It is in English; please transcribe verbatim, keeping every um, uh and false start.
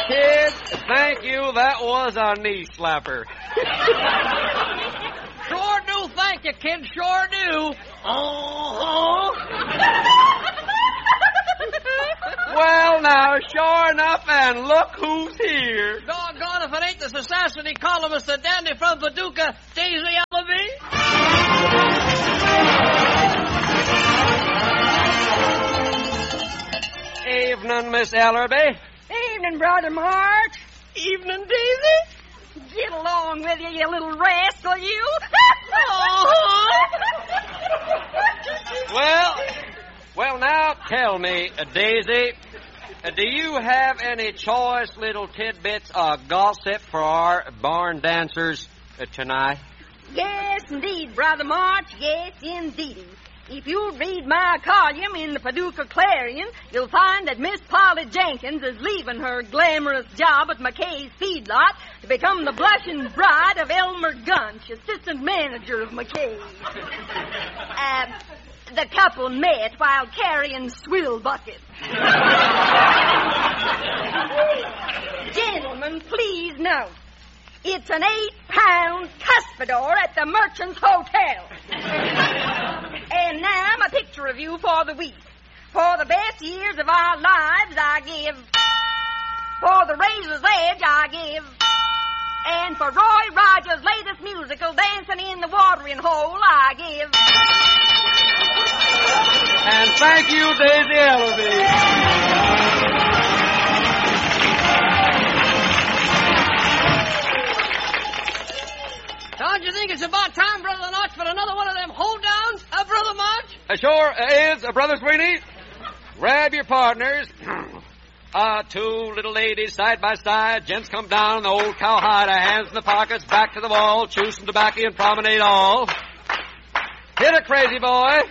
kid, thank you. That was a knee slapper. Sure do, thank you, kid. Sure do. Uh-huh. Well, now, sure enough, and look who's here. Doggone if it ain't the Society columnist, the dandy from Paducah, Daisy Ellaby. Evening, Miss Ellerby. Evening, Brother March. Evening, Daisy. Get along with you, you little rascal, you. Well, well, now tell me, uh, Daisy, uh, do you have any choice little tidbits of gossip for our barn dancers uh, tonight? Yes, indeed, Brother March. Yes, indeed. If you read my column in the Paducah Clarion, you'll find that Miss Polly Jenkins is leaving her glamorous job at McKay's feedlot to become the blushing bride of Elmer Gunch, assistant manager of McKay's. Uh, the couple met while carrying swill buckets. Gentlemen, please note, it's an eight-pound cuspidor at the Merchant's Hotel. And now my picture review for the week. For the best years of our lives, I give. For the Razor's Edge, I give. And for Roy Rogers' latest musical, Dancing in the Watering Hole, I give. And thank you, Daisy Ellaby. Don't you think it's about time, Brother Notch, for another one of them hold-downs, uh, Brother March? Uh, sure is, uh, Brother Sweeney. Grab your partners. Uh, two little ladies side by side. Gents come down, the old cowhide, hands in the pockets, back to the wall, chew some tobacco and promenade all. Hit it, crazy boy.